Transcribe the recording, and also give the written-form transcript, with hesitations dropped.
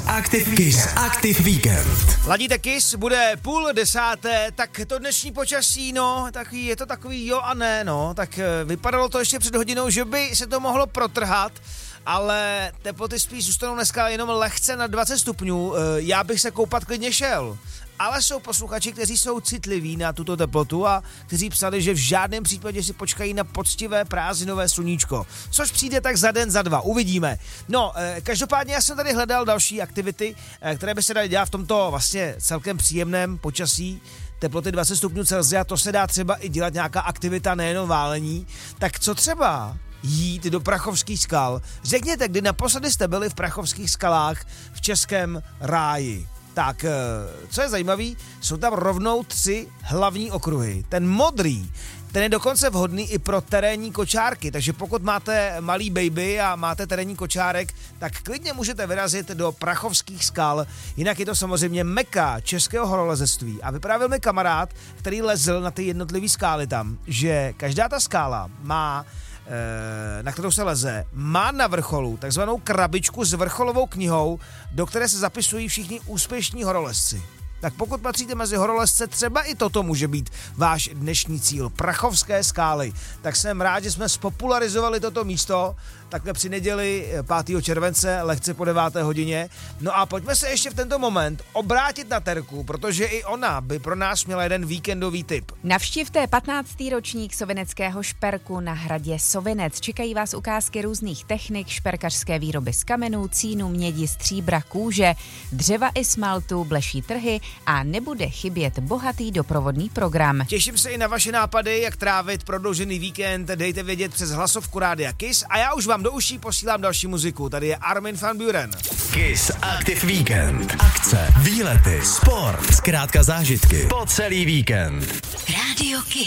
Kiss Active Weekend. Ladíte Kiss, bude 9:30, tak to dnešní počasí, no, tak je to takový jo a ne, no, tak vypadalo to ještě před hodinou, že by se to mohlo protrhat, ale teploty spíš zůstanou dneska jenom lehce na 20 stupňů, já bych se koupat klidně šel. Ale jsou posluchači, kteří jsou citliví na tuto teplotu a kteří psali, že v žádném případě si počkají na poctivé prázdninové sluníčko. Což přijde tak za den, za dva, uvidíme. No, každopádně já jsem tady hledal další aktivity, které by se daly dělat v tomto vlastně celkem příjemném počasí. Teploty 20 stupňů Celsia, to se dá třeba i dělat nějaká aktivita, nejenom válení. Tak co třeba jít do Prachovských skal? Řekněte, kdy naposledy jste byli v Prachovských skalách v Českém ráji. Tak, co je zajímavý, jsou tam rovnou 3 hlavní okruhy. Ten modrý, ten je dokonce vhodný i pro terénní kočárky, takže pokud máte malý baby a máte terénní kočárek, tak klidně můžete vyrazit do Prachovských skal. Jinak je to samozřejmě meka českého horolezectví. A vyprávěl mi kamarád, který lezl na ty jednotlivé skály tam, že každá ta skála má, na kterou se leze, má na vrcholu takzvanou krabičku s vrcholovou knihou, do které se zapisují všichni úspěšní horolezci. Tak pokud patříte mezi horolezce, třeba i toto může být váš dnešní cíl. Prachovské skály. Tak jsem rád, že jsme spopularizovali toto místo, takhle při neděli 5. července, lehce po 9. hodině. No a pojďme se ještě v tento moment obrátit na Terku, protože i ona by pro nás měla jeden víkendový tip. Navštivte 15. ročník sovineckého šperku na hradě Sovinec. Čekají vás ukázky různých technik, šperkařské výroby z kamenů, cínu, mědi, stříbra, kůže, dřeva i smaltu, bleší trhy a nebude chybět bohatý doprovodný program. Těším se i na vaše nápady, jak trávit prodloužený víkend, dejte vědět přes hlasovku Rádia Kiss a já už vám do uší posílám další muziku. Tady je Armin van Buuren. Kiss Active Weekend. Akce, výlety, sport, zkrátka zážitky po celý víkend. Rádio Kiss.